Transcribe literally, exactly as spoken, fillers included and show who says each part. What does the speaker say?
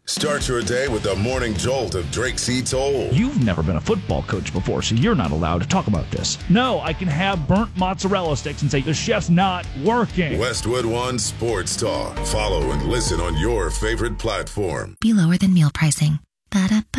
Speaker 1: Start your day with the morning jolt of Drake C. Toll.
Speaker 2: You've never been a football coach before, so you're not allowed to talk about this. No, I can have burnt mozzarella sticks and say the chef's not working.
Speaker 1: Westwood One Sports Talk. Follow and listen on your favorite platform.
Speaker 3: Be lower than meal pricing. Ba-da-ba.